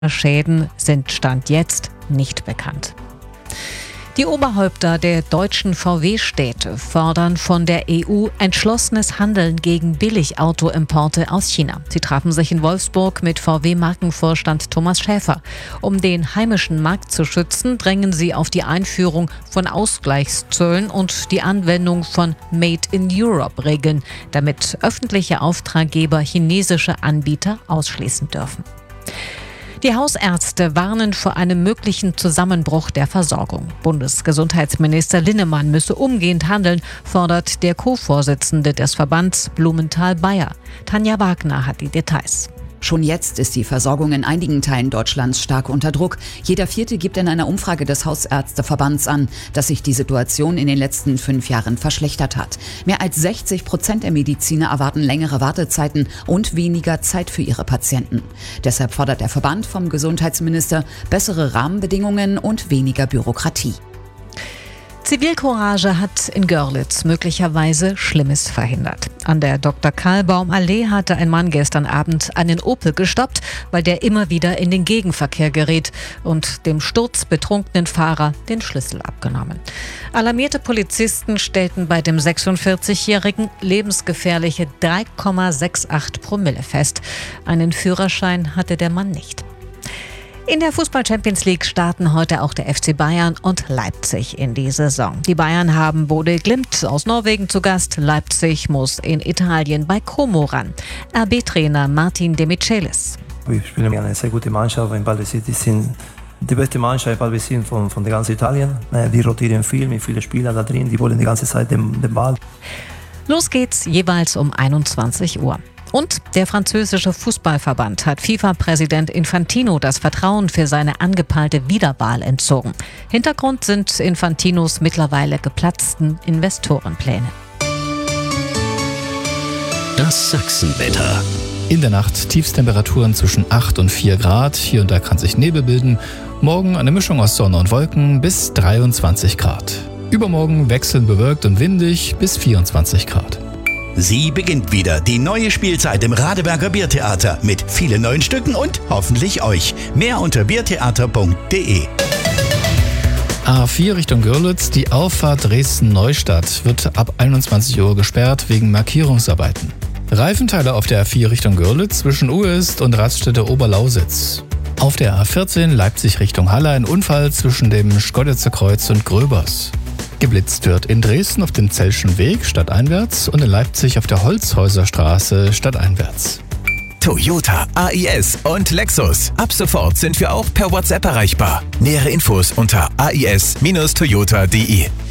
Schäden sind Stand jetzt nicht bekannt. Die Oberhäupter der deutschen VW-Städte fordern von der EU entschlossenes Handeln gegen Billigautoimporte aus China. Sie trafen sich in Wolfsburg mit VW-Markenvorstand Thomas Schäfer. Um den heimischen Markt zu schützen, drängen sie auf die Einführung von Ausgleichszöllen und die Anwendung von Made-in-Europe-Regeln, damit öffentliche Auftraggeber chinesische Anbieter ausschließen dürfen. Die Hausärzte warnen vor einem möglichen Zusammenbruch der Versorgung. Bundesgesundheitsminister Linnemann müsse umgehend handeln, fordert der Co-Vorsitzende des Verbands Blumenthal-Bayer. Tanja Wagner hat die Details. Schon jetzt ist die Versorgung in einigen Teilen Deutschlands stark unter Druck. Jeder Vierte gibt in einer Umfrage des Hausärzteverbands an, dass sich die Situation in den letzten 5 Jahren verschlechtert hat. Mehr als 60% der Mediziner erwarten längere Wartezeiten und weniger Zeit für ihre Patienten. Deshalb fordert der Verband vom Gesundheitsminister bessere Rahmenbedingungen und weniger Bürokratie. Zivilcourage hat in Görlitz möglicherweise Schlimmes verhindert. An der Dr.-Karlbaum-Allee hatte ein Mann gestern Abend einen Opel gestoppt, weil der immer wieder in den Gegenverkehr gerät und dem sturzbetrunkenen Fahrer den Schlüssel abgenommen. Alarmierte Polizisten stellten bei dem 46-Jährigen lebensgefährliche 3,68 Promille fest. Einen Führerschein hatte der Mann nicht. In der Fußball-Champions League starten heute auch der FC Bayern und Leipzig in die Saison. Die Bayern haben Bodø Glimt aus Norwegen zu Gast. Leipzig muss in Italien bei Como ran. RB-Trainer Martin De Michelis. Wir spielen eine sehr gute Mannschaft. In Baldessin sind die beste Mannschaft von der ganzen Italien. Die rotieren viel mit vielen Spielern da drin. Die wollen die ganze Zeit den Ball. Los geht's jeweils um 21 Uhr. Und der französische Fußballverband hat FIFA-Präsident Infantino das Vertrauen für seine angepeilte Wiederwahl entzogen. Hintergrund sind Infantinos mittlerweile geplatzten Investorenpläne. Das Sachsenwetter. In der Nacht Tiefstemperaturen zwischen 8 und 4 Grad. Hier und da kann sich Nebel bilden. Morgen eine Mischung aus Sonne und Wolken bis 23 Grad. Übermorgen wechselnd bewölkt und windig bis 24 Grad. Sie beginnt wieder, die neue Spielzeit im Radeberger Biertheater mit vielen neuen Stücken und hoffentlich euch. Mehr unter biertheater.de. A4 Richtung Görlitz, die Auffahrt Dresden-Neustadt wird ab 21 Uhr gesperrt wegen Markierungsarbeiten. Reifenteile auf der A4 Richtung Görlitz zwischen Uest und Raststätte Oberlausitz. Auf der A14 Leipzig Richtung Halle ein Unfall zwischen dem Schkoditzer Kreuz und Gröbers. Geblitzt wird in Dresden auf dem Zellschen Weg stadteinwärts und in Leipzig auf der Holzhäuserstraße stadteinwärts. Toyota, AIS und Lexus. Ab sofort sind wir auch per WhatsApp erreichbar. Nähere Infos unter ais-toyota.de.